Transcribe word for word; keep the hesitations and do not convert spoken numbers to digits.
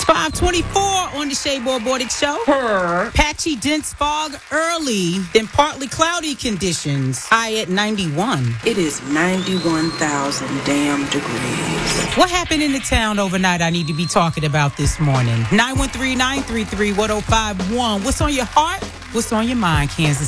five twenty-four on the Shayboard Bordick Show. Her. Patchy, dense fog early, then partly cloudy conditions. High at ninety-one. It is ninety-one thousand damn degrees. What happened in the town overnight I need to be talking about this morning? nine one three, nine three three, one oh five one. What's on your heart? What's on your mind, Kansas